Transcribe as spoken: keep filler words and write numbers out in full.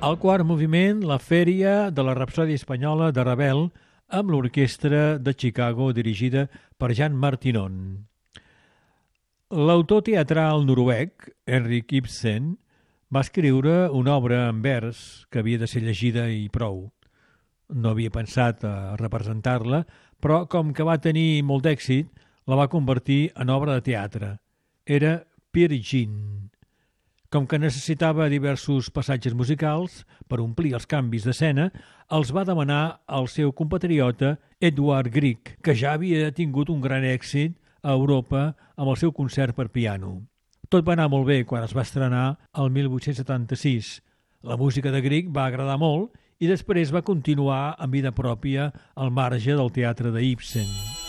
El quart moviment, la fèria de la Rapsòdia Espanyola de Ravel, amb l'orquestra de Chicago dirigida per Jan Martinon. L'autor teatral noruec, Henrik Ibsen, va escriure una obra en vers que havia de ser llegida i prou. No havia pensat a representar-la, però com que va tenir molt d'èxit, la va convertir en obra de teatre. Era Peer Gynt. Com que necessitava diversos passatges musicals per omplir els canvis d'escena, els va demanar al seu compatriota Edvard Grieg, que ja havia tingut un gran èxit a Europa amb el seu concert per piano. Tot va anar molt bé quan es va estrenar el mil vuit-cents setanta-sis. La música de Grieg va agradar molt i després va continuar amb vida pròpia al marge del teatre d'Ibsen.